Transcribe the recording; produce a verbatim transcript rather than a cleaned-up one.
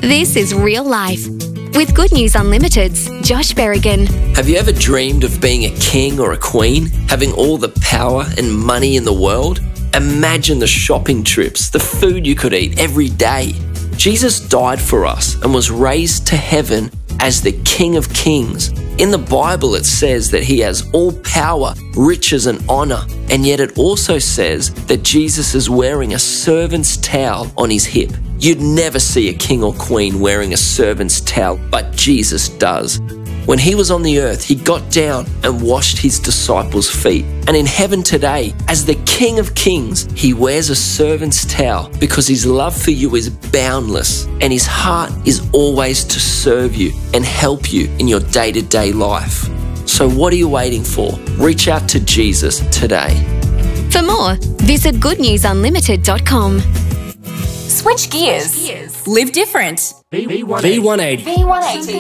This is Real Life with Good News Unlimited's Josh Berrigan. Have you ever dreamed of being a king or a queen, having all the power and money in the world? Imagine the shopping trips, the food you could eat every day. Jesus died for us and was raised to heaven as the King of Kings. In the Bible, it says that he has all power, riches, and honor. And yet it also says that Jesus is wearing a servant's towel on his hip. You'd never see a king or queen wearing a servant's towel, but Jesus does. When he was on the earth, he got down and washed his disciples' feet. And in heaven today, as the King of Kings, he wears a servant's towel because his love for you is boundless and his heart is always to serve you and help you in your day-to-day life. So what are you waiting for? Reach out to Jesus today. For more, visit good news unlimited dot com. Switch gears. Live different. V one eighty. V one eighty.